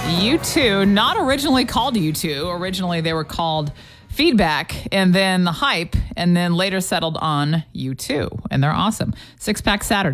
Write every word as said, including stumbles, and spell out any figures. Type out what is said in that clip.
U two, not originally called U two. Originally, they were called Feedback, and then The Hype, and then later settled on U two. And they're awesome. Six Pack Saturday.